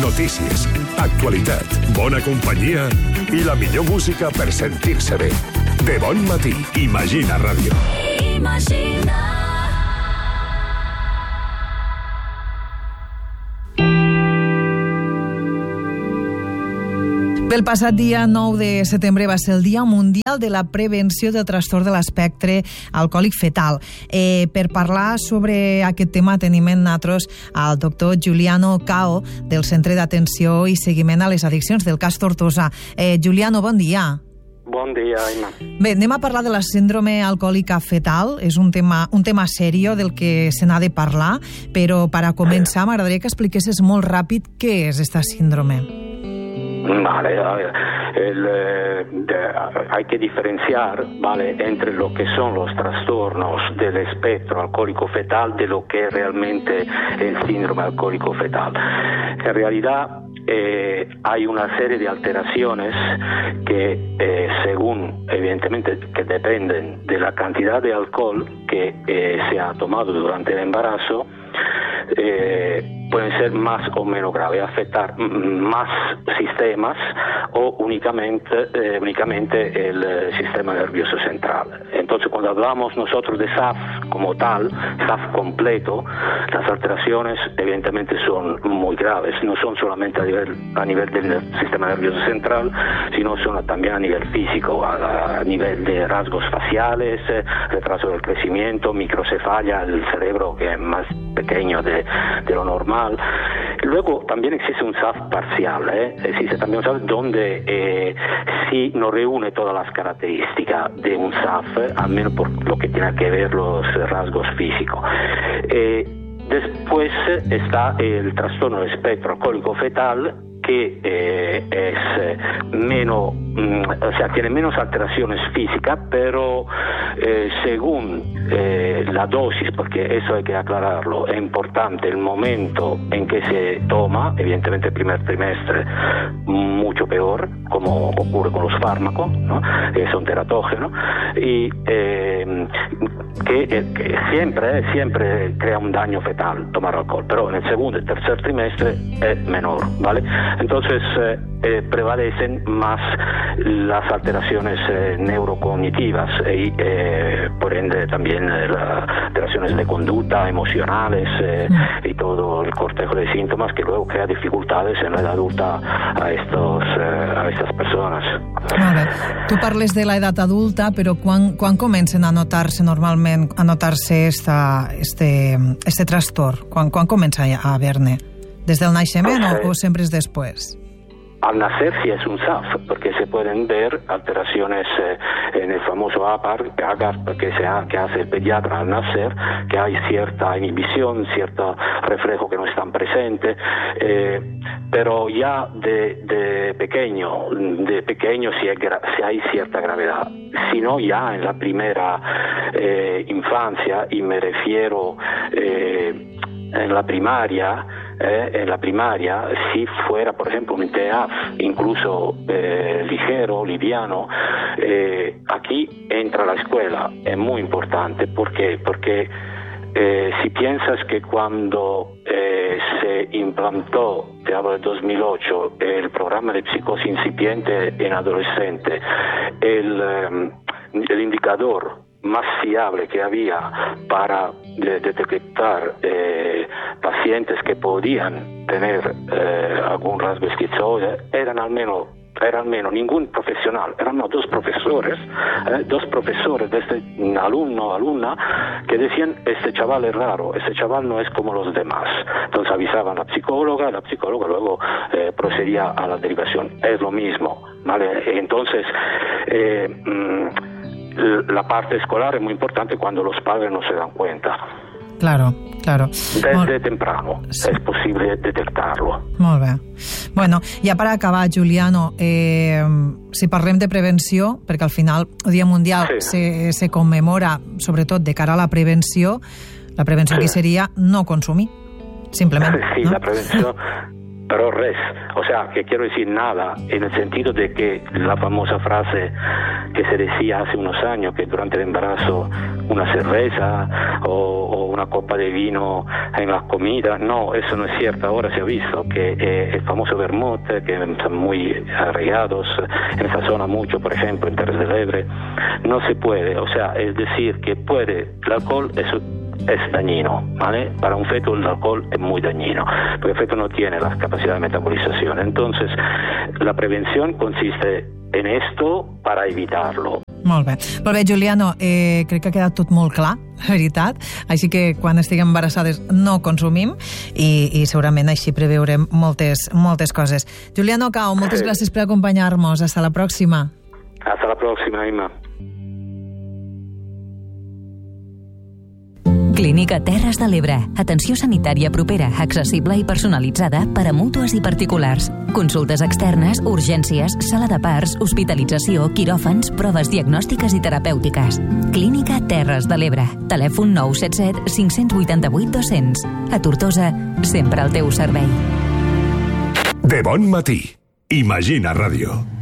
notícies, actualitat, bona companyia i la millor música per sentir-se bé. De bon matí, Imagina Ràdio. Imagina. El passat dia 9 de setembre va ser el Dia Mundial de la Prevenció del Trastorn de l'Espectre Alcohòlic Fetal. Per parlar sobre aquest tema tenim en nosaltres al doctor Giuliano Cao, del Centre d'Atenció i Seguiment a les Addiccions del CAS Tortosa. Giuliano, bon dia. Bon dia, Aina. Bé, anem a parlar de la síndrome alcohòlica fetal. És un tema serio del que se n'ha de parlar, però per a començar m'agradaria que expliquessis molt ràpid què és esta síndrome. Vale, hay que diferenciar, ¿vale?, entre lo que son los trastornos del espectro alcohólico fetal de lo que es realmente el síndrome alcohólico fetal. En realidad hay una serie de alteraciones que según, evidentemente, que dependen de la cantidad de alcohol que se ha tomado durante el embarazo, pueden ser más o menos graves, afectar más sistemas o únicamente el sistema nervioso central. Entonces, cuando hablamos nosotros de SAF como tal, SAF completo, las alteraciones evidentemente son muy graves, no son solamente a nivel del sistema nervioso central, sino son también a nivel físico, a nivel de rasgos faciales, retraso del crecimiento, microcefalia, el cerebro que es más pequeño de lo normal. Luego también existe un SAF parcial, existe también un SAF donde sí no reúne todas las características de un SAF, al menos por lo que tiene que ver los rasgos físicos. Después está el trastorno del espectro alcohólico fetal, que es menos, o sea, tiene menos alteraciones físicas, pero según la dosis, porque eso hay que aclararlo, es importante el momento en que se toma, evidentemente el primer trimestre mucho peor, como ocurre con los fármacos, ¿no?, que son teratógenos, y que siempre crea un daño fetal tomar alcohol, pero en el segundo y tercer trimestre es menor, ¿vale? Entonces prevalecen más las alteraciones neurocognitivas y por ende también las alteraciones de conducta, emocionales y todo el cortejo de síntomas que luego crea dificultades en la edad adulta a estas personas. Vale. Tu parles de l'edat adulta, però quan comencen a notar-se normalment este trastorn? Quan comença a haver-ne? ¿Desde el naixement o sempre és després? Al nacer sí es un SAF, porque se pueden ver alteraciones en el famoso AGAR que hace el pediatra al nacer, que hay cierta inhibición, cierto reflejo que no están presentes, pero ya de pequeño sí hay cierta gravedad. Si no, ya en la primera infancia, y me refiero en la primaria, si fuera, por ejemplo, un TEAF, incluso ligero, liviano, aquí entra la escuela, es muy importante. ¿Por qué? Porque si piensas que cuando se implantó, te hablo de 2008, el programa de psicosis incipiente en adolescente, el indicador más fiable que había para detectar pacientes que podían tener algún rasgo esquizoide eran al menos ningún profesional, eran dos profesores de este alumno o alumna que decían: este chaval es raro, este chaval no es como los demás. Entonces avisaban a la psicóloga luego procedía a la derivación. Es lo mismo, ¿vale? Entonces la parte escolar es muy importante cuando los padres no se dan cuenta. Claro. Desde temprano sí. Es posible detectarlo. Molt bé. Bueno, ja per acabar, Giuliano, si parlem de prevenció, perquè al final el Dia Mundial se commemora sobretot de cara a la prevenció aquí seria no consumir, simplement. Sí, ¿no? La prevenció pero res, o sea, que quiero decir nada, en el sentido de que la famosa frase que se decía hace unos años, que durante el embarazo una cerveza o una copa de vino en las comidas, no, eso no es cierto. Ahora se ha visto que el famoso vermut, que están muy arraigados en esa zona mucho, por ejemplo, en Terres del Ebre, no se puede, o sea, es decir, que puede, el alcohol es dañino, ¿vale? Para un feto el alcohol es muy dañino, porque el feto no tiene la capacidad de metabolización. Entonces, la prevención consiste en esto para evitarlo. Molt bé, Giuliano, crec que ha quedat tot molt clar, la veritat, així que quan estiguem embarassades no consumim i segurament així preveurem moltes coses. Giuliano Cao, moltes gràcies per acompanyar-nos. Hasta la pròxima. Hasta la pròxima, Imma. Clínica Terres de l'Ebre. Atenció sanitària propera, accessible i personalitzada per a mútues i particulars. Consultes externes, urgències, sala de parts, hospitalització, quiròfans, proves diagnòstiques i terapèutiques. Clínica Terres de l'Ebre. Telèfon 977 588 200. A Tortosa, sempre al teu servei. De bon matí. Imagina Ràdio.